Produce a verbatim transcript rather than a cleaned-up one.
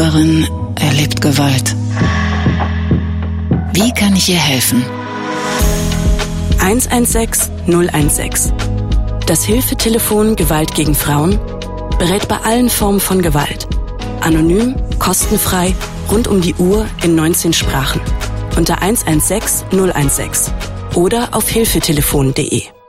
Nachbarin erlebt Gewalt. Wie kann ich ihr helfen? eins eins sechs null eins sechs. Das Hilfetelefon Gewalt gegen Frauen berät bei allen Formen von Gewalt. Anonym, kostenfrei, rund um die Uhr in neunzehn Sprachen. Unter eins eins sechs null eins sechs oder auf hilfetelefon punkt de.